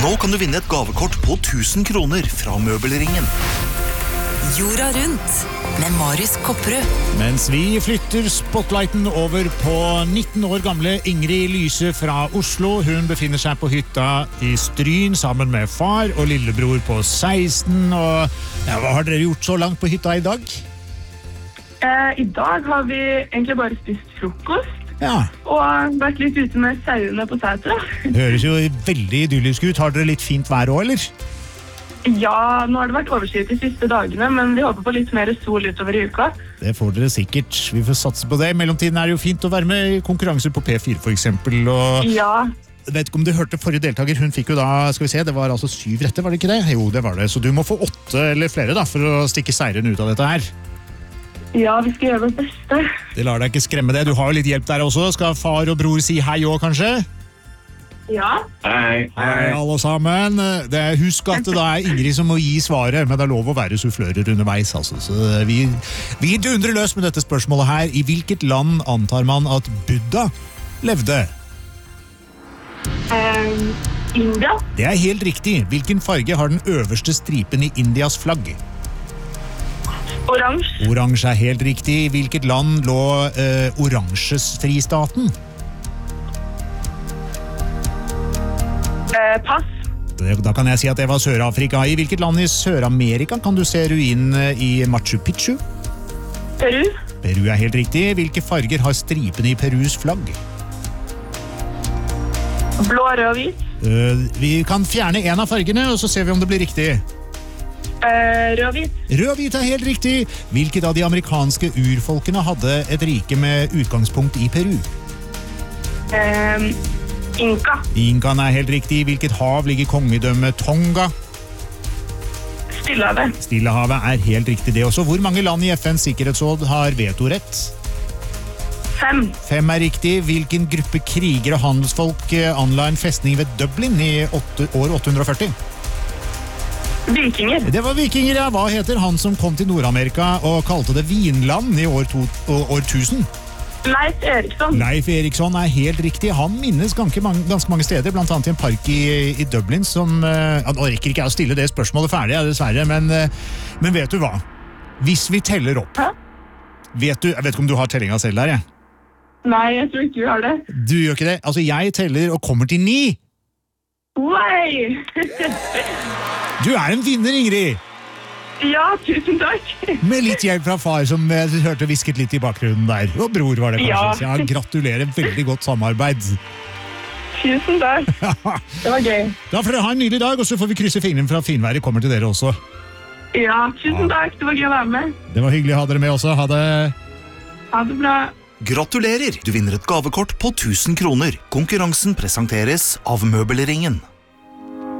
Nå kan du vinne et gavekort på 1000 kroner fra Møbelringen. Jorda rundt med Marius Kopperud. Mens vi flytter spotlighten over på 19 år gamle Ingrid Lyse fra Oslo. Hun befinner seg på hytta i Stryn sammen med far og lillebror på 16. Og ja, hva har dere gjort så langt på hytta i dag? I dag har vi egentlig bare spist frokost. Ja. Og vært litt ute med sauene på Sætra. Det høres jo veldig idyllisk ut. Har dere litt fint vær også, eller? Ja, nå har det vært overskyet de siste dagene, men vi håper på litt mer sol utover i uka. Det får dere sikkert. Vi får satse på det. I mellomtiden er det jo fint å være med i konkurranser på P4 for eksempel. Og Ja, jeg vet ikke om du hørte forrige deltaker. Hun fikk jo da, skal vi se, det var altså 7 retter, var det ikke det? Jo, det var det. Så du må få 8 eller flere da, for å stikke seieren ut av dette her. ja, vi skal gjøre vårt beste. Det lar deg ikke skremme det. Du har jo litt hjelp der også. Skal far og bror si hei også, kanskje? Ja, Hei, alle sammen. Husk at det er Ingrid som må gi svaret, men det er lov å være sufflører underveis. Altså. Så vi dundrer løs med dette spørsmålet her. I hvilket land antar man at Buddha levde? India, Det er helt riktig. Hvilken farge har den øverste stripen i Indias flagg? oransje, Oransje er helt riktig. I hvilket land lå oransjesfristaten? pass, Da kan jeg si at det var Sør-Afrika. I hvilket land i Sør-Amerika kan du se ruinen i Machu Picchu? Peru, Peru er helt riktig. Hvilke farger har stripene i Perus flagg? blå, rød og hvit, Vi kan fjerne en av fargene, og så ser vi om det blir riktig. rød og hvit, Rød og hvit er helt riktig. Hvilket av de amerikanske urfolkene hadde et rike med utgangspunkt i Peru? Inka, Inkaen er helt riktig. Hvilket hav ligger kongedømmet Tonga? Stillehavet, Stillehavet er helt riktig det også. Hvor mange land i FNs sikkerhetsråd har vetorett? 5, 5 er riktig. Hvilken gruppe krigere og handelsfolk anla en festning ved Dublin i år 840? vikinger, Det var vikinger, ja. Hva heter han som kom til Nord-Amerika og kalte det Vinland i år 1000? Leif Eriksson, Leif Eriksson er helt riktig. Han minnes ganske mange steder, blant annet i en park i Dublin som... Nå rekker ikke jeg å stille det spørsmålet ferdig, dessverre, men vet du hva? Hvis vi teller opp... Hæ? Jeg vet ikke om du har tellinga selv der, jeg. Nei, jeg tror ikke vi har det. Du gjør ikke det? Altså, jeg teller og kommer til 9. Way! Du er en vinner, Ingrid! Ja, tusen takk. Med litt hjelp fra far, som jeg hørte hvisket litt i bakgrunnen der. Og bror var det kanskje. Ja. Så gratulerer, veldig godt samarbeid. Tusen takk. Det var gøy. Da får dere ha en nydelig dag, og så får vi krysse fingrene for at finværet kommer til dere også. Ja, tusen takk. Det var gøy å være med. Det var hyggelig å ha dere med også. Ha det. Ha det bra. Gratulerer! Du vinner et gavekort på 1000 kroner. Konkurransen presenteres av Møbelringen.